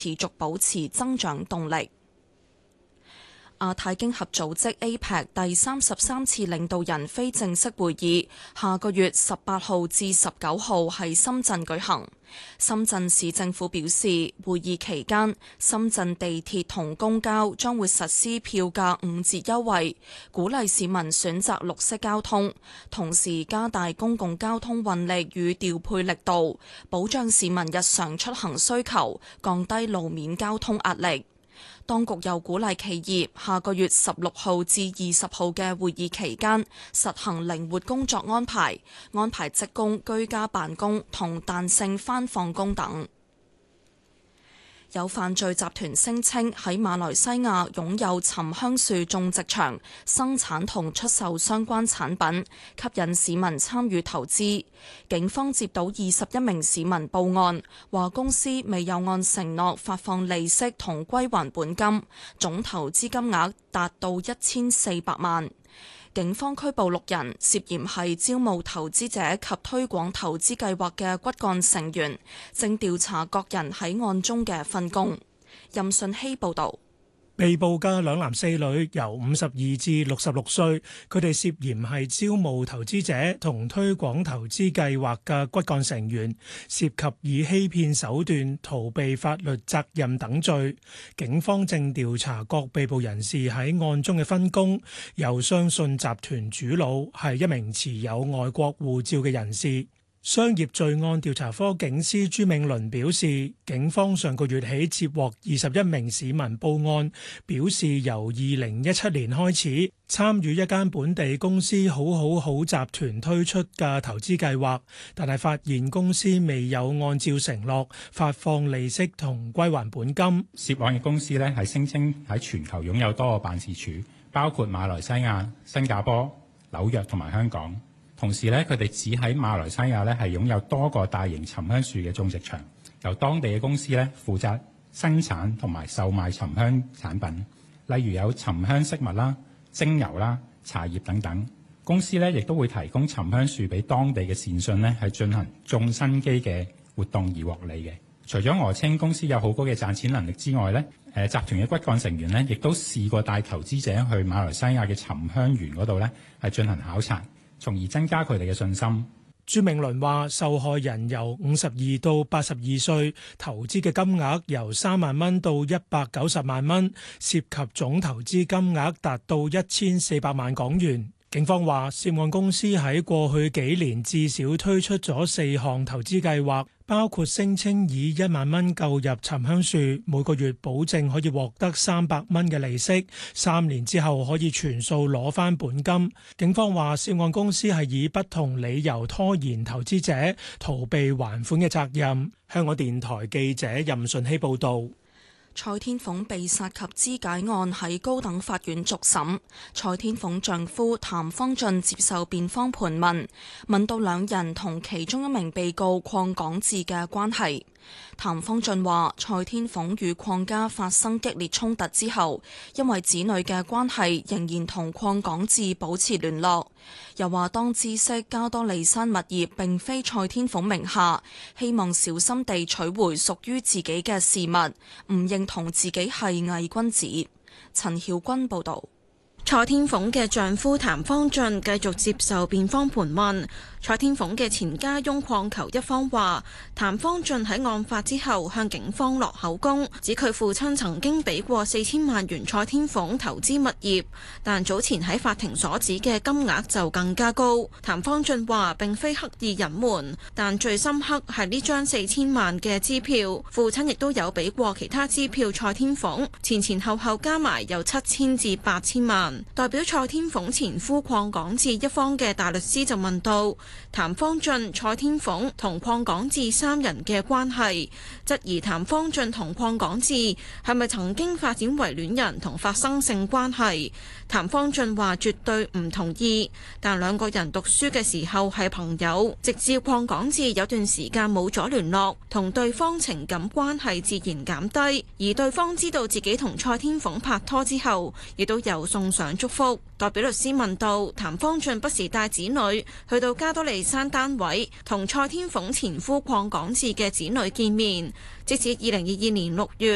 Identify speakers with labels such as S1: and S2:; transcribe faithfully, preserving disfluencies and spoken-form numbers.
S1: 持續保持增長動力。亞太經合組織 A P E C 第三十三次領導人非正式會議下個月十八號至十九號喺深圳舉行。深圳市政府表示，會議期間深圳地鐵同公交將會實施票價五折優惠，鼓勵市民選擇綠色交通，同時加大公共交通運力與調配力度，保障市民日常出行需求，降低路面交通壓力。當局又鼓勵企業下個月十六號至二十號嘅會議期間實行靈活工作安排，安排職工居家辦公同彈性返放工等。有犯罪集團聲稱喺馬來西亞擁有沉香樹種植場，生產同出售相關產品，吸引市民參與投資。警方接到二十一名市民報案，話公司未有按承諾發放利息同歸還本金，總投資金額達到一千四百萬。警方拘捕六人，涉嫌係招募投資者及推廣投資計劃嘅骨幹成員，正調查各人喺案中嘅分工。任信希報導。
S2: 被捕嘅兩男四女由五十二至六十六歲，佢哋涉嫌係招募投資者同推廣投資計劃嘅骨幹成員，涉及以欺騙手段逃避法律責任等罪。警方正調查各被捕人士喺案中嘅分工，又相信集團主腦係一名持有外國護照嘅人士。商業罪案調查科警司朱銘倫表示，警方上個月起接獲二十一名市民報案，表示由二零一七年開始參與一間本地公司好好好集團推出嘅投資計劃，但係發現公司未有按照承諾發放利息同歸還本金。
S3: 涉案嘅公司呢係聲稱喺全球擁有多個辦事處，包括馬來西亞、新加坡、紐約同埋香港。同時咧，佢哋只喺馬來西亞咧係擁有多個大型沉香樹嘅種植場，由當地嘅公司咧負責生產同埋售賣沉香產品，例如有沉香飾物啦、精油啦、茶葉等等。公司咧亦都會提供沉香樹俾當地嘅善信咧係進行種生基嘅活動而獲利嘅。除咗訛稱公司有好高嘅賺錢能力之外咧，誒集團嘅骨幹成員咧亦都試過帶投資者去馬來西亞嘅沉香園嗰度咧係進行考察，從而增加佢哋嘅信心。
S2: 朱銘倫話：受害人由五十二到八十二歲，投資嘅金額由三萬蚊到一百九十萬蚊，涉及總投資金額達到一千四百萬港元。警方話，涉案公司喺過去幾年至少推出咗四項投資計劃，包括聲稱以一萬蚊購入沉香樹，每個月保證可以獲得三百蚊嘅利息，三年之後可以全數攞返本金。警方話，涉案公司係以不同理由拖延投資者，逃避還款嘅責任。香港電台記者任順希報導。
S1: 蔡天鳳被殺及肢解案喺高等法院續審，蔡天鳳丈夫譚方俊接受辯方盤問，問到兩人同其中一名被告鄺港智嘅關係。譚方俊話：蔡天鳳與鄺家發生激烈衝突之後，因為子女嘅關係，仍然同鄺港智保持聯絡。又話當知悉加多利山物業並非蔡天鳳名下，希望小心地取回屬於自己嘅事物，唔認同自己係偽君子。陳曉君報導。
S4: 蔡天鳳嘅丈夫譚方俊繼續接受辯方盤問。蔡天鳳嘅前家翁鄺球一方話，譚方俊喺案發之後向警方落口供，指佢父親曾經俾過四千萬元蔡天鳳投資物業，但早前喺法庭所指嘅金額就更加高。譚方俊話並非刻意隱瞞，但最深刻係呢張四千萬嘅支票，父親亦都有俾過其他支票蔡天鳳，前前後後加埋有七千至八千萬。代表蔡天鳳前夫鄺港智一方嘅大律師就問到譚方俊、蔡天鳳同鄺港智三人嘅關係，質疑譚方俊同鄺港智係咪曾經發展為戀人同發生性關係。譚方俊話絕對唔同意，但兩個人讀書嘅時候係朋友，直至鄺港智有段時間冇咗聯絡，同對方情感關係自然減低，而對方知道自己同蔡天鳳拍拖之後，亦都有送上祝福。代表律師問到譚方俊不時帶子女去到加多利山單位同蔡天鳳前夫鄺港智嘅子女見面，直至二零二二年六月